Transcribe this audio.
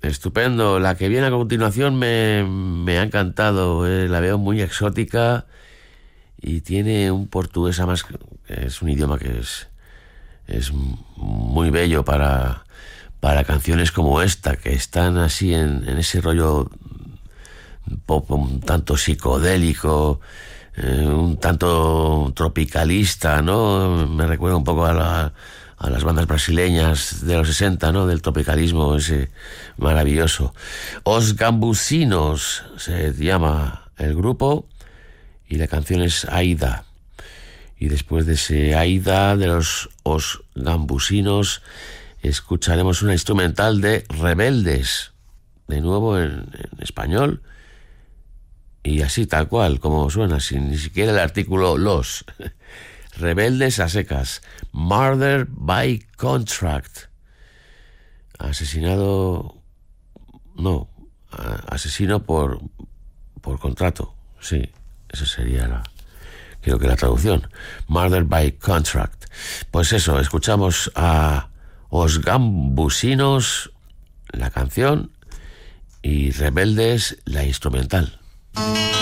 Estupendo. La que viene a continuación me ha encantado. La veo muy exótica y tiene un portugués, además, que es un idioma que es muy bello para canciones como esta, que están así en ese rollo pop un tanto psicodélico, un tanto tropicalista, ¿no? Me recuerda un poco a las bandas brasileñas de los 60, ¿no? Del tropicalismo ese maravilloso. Os Gambusinos se llama el grupo y la canción es Aida. Y después de ese Aida de los Os Gambusinos escucharemos una instrumental de Rebeldes, de nuevo en español y así tal cual como suena, sin ni siquiera el artículo los. Rebeldes a secas. Murder by Contract. Asesino por contrato. Sí, esa sería creo que la traducción. Murder by Contract. Pues eso, escuchamos a Os Gambusinos, la canción, y Rebeldes, la instrumental.